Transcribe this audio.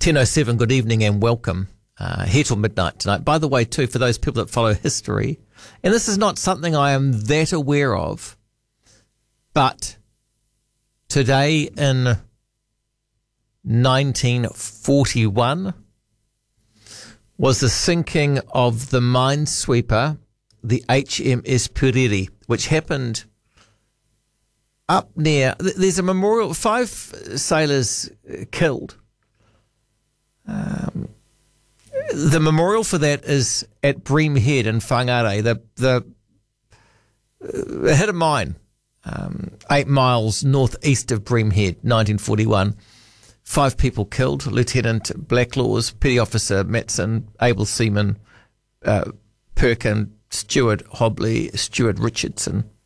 10:07, good evening and welcome. Here till midnight tonight. By the way, too, for those people that follow history, and this is not something I am that aware of, but today in 1941 was the sinking of the minesweeper, the HMS Puriri, which happened up near, there's a memorial, 5 sailors killed. The memorial for that is at Bream Head in Whangarei. It hit a mine 8 miles northeast of Bream Head, 1941. 5 people killed: Lieutenant Blacklaws, Petty Officer Matson, Able Seaman Perkin, Steward Hobley, Steward Richardson.